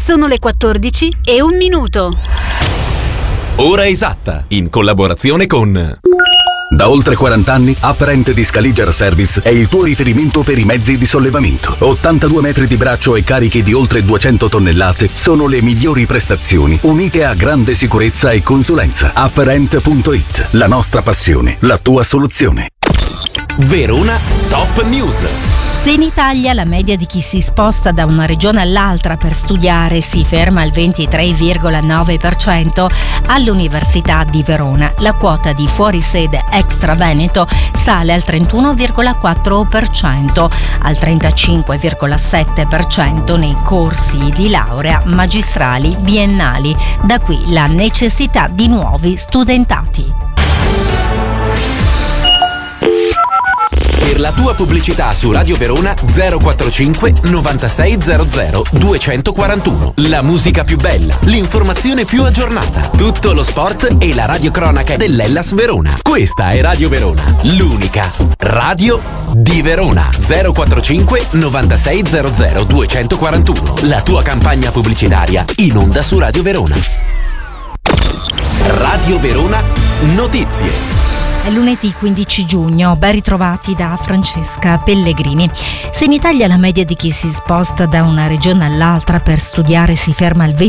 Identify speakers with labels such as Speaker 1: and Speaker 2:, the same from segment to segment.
Speaker 1: Sono le 14:01.
Speaker 2: Ora esatta, in collaborazione con...
Speaker 3: Da oltre 40 anni, Uprent di Scaliger Service è il tuo riferimento per i mezzi di sollevamento. 82 metri di braccio e carichi di oltre 200 tonnellate sono le migliori prestazioni, unite a grande sicurezza e consulenza. Uprent.it, la nostra passione, la tua soluzione.
Speaker 2: Verona Top News.
Speaker 4: Se in Italia la media di chi si sposta da una regione all'altra per studiare si ferma al 23,9%, all'Università di Verona la quota di fuorisede extra Veneto sale al 31,4%, al 35,7% nei corsi di laurea magistrali biennali. Da qui la necessità di nuovi studentati.
Speaker 2: Per la tua pubblicità su Radio Verona 045 9600 241. La musica più bella, l'informazione più aggiornata, tutto lo sport e la radiocronaca dell'Hellas Verona. Questa è Radio Verona, l'unica radio di Verona. 045 9600 241. La tua campagna pubblicitaria in onda su Radio Verona. Radio Verona Notizie.
Speaker 4: È lunedì 15 giugno, ben ritrovati da Francesca Pellegrini. Se in Italia la media di chi si sposta da una regione all'altra per studiare si ferma al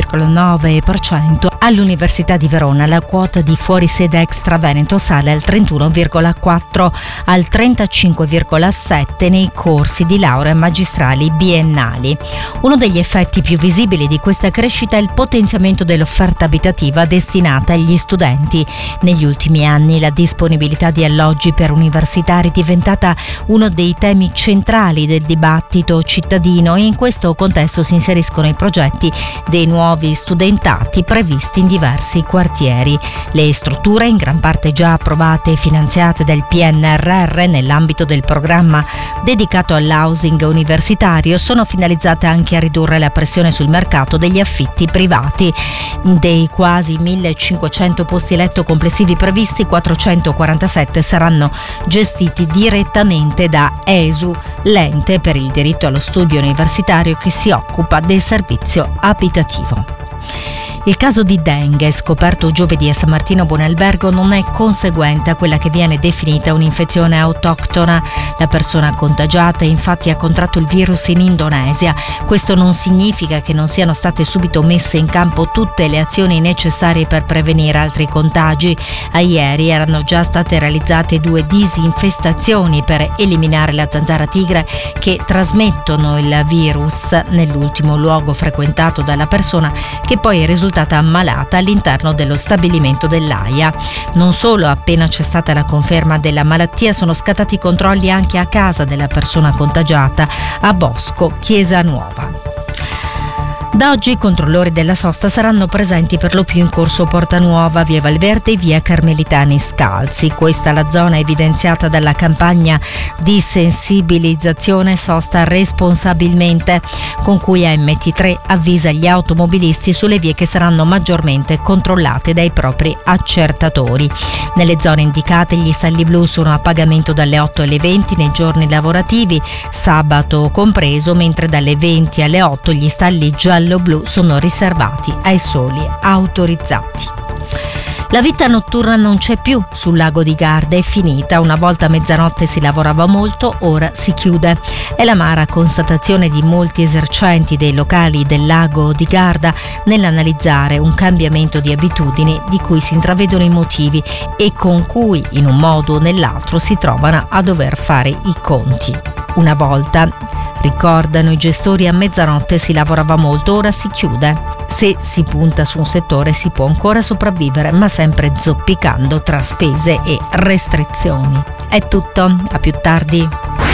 Speaker 4: 23,9%, all'Università di Verona la quota di fuorisede extra Veneto sale al 31,4%, al 35,7% nei corsi di laurea magistrali biennali. Uno degli effetti più visibili di questa crescita è il potenziamento dell'offerta abitativa destinata agli studenti. Negli ultimi anni la disponibilità di alloggi per universitari è diventata uno dei temi centrali del dibattito cittadino e in questo contesto si inseriscono i progetti dei nuovi studentati previsti in diversi quartieri. Le strutture, in gran parte già approvate e finanziate dal PNRR nell'ambito del programma dedicato all'housing universitario, sono finalizzate anche a ridurre la pressione sul mercato degli affitti privati. Dei quasi 1.500 posti letto complessivi previsti, 447 saranno gestiti direttamente da ESU, l'ente per il diritto allo studio universitario che si occupa del servizio abitativo. Il caso di dengue scoperto giovedì a San Martino Buonalbergo non è conseguente a quella che viene definita un'infezione autoctona. La persona contagiata infatti ha contratto il virus in Indonesia. Questo non significa che non siano state subito messe in campo tutte le azioni necessarie per prevenire altri contagi. A ieri erano già state realizzate 2 disinfestazioni per eliminare la zanzara tigre che trasmettono il virus nell'ultimo luogo frequentato dalla persona, che poi è risultata ammalata all'interno dello stabilimento dell'AIA. Non solo, appena c'è stata la conferma della malattia sono scattati controlli anche a casa della persona contagiata a Bosco, Chiesa Nuova. Da oggi i controllori della sosta saranno presenti per lo più in corso Porta Nuova, via Valverde e via Carmelitani Scalzi. Questa è la zona evidenziata dalla campagna di sensibilizzazione Sosta responsabilmente, con cui AMT3 avvisa gli automobilisti sulle vie che saranno maggiormente controllate dai propri accertatori. Nelle zone indicate gli stalli blu sono a pagamento dalle 8 alle 20 nei giorni lavorativi, sabato compreso, mentre dalle 20 alle 8 gli stalli giallo-blu sono riservati ai soli autorizzati. La vita notturna non c'è più sul lago di Garda, è finita. Una volta a mezzanotte si lavorava molto, ora si chiude. È l'amara constatazione di molti esercenti dei locali del lago di Garda nell'analizzare un cambiamento di abitudini di cui si intravedono i motivi e con cui in un modo o nell'altro si trovano a dover fare i conti. Una volta, ricordano i gestori, a mezzanotte si lavorava molto, ora si chiude. Se si punta su un settore si può ancora sopravvivere, ma sempre zoppicando tra spese e restrizioni. È tutto, a più tardi.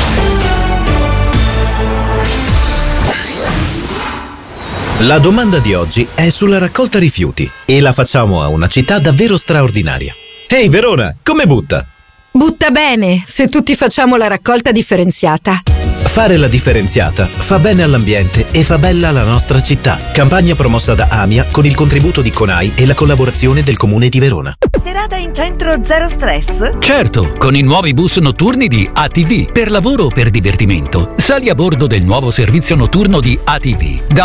Speaker 5: La domanda di oggi è sulla raccolta rifiuti e la facciamo a una città davvero straordinaria. Ehi Verona, come butta?
Speaker 6: Butta bene, se tutti facciamo la raccolta differenziata.
Speaker 5: Fare la differenziata fa bene all'ambiente e fa bella la nostra città. Campagna promossa da AMIA con il contributo di CONAI e la collaborazione del Comune di Verona.
Speaker 7: Serata in centro zero stress?
Speaker 8: Certo, con i nuovi bus notturni di ATV. Per lavoro o per divertimento, sali a bordo del nuovo servizio notturno di ATV. Da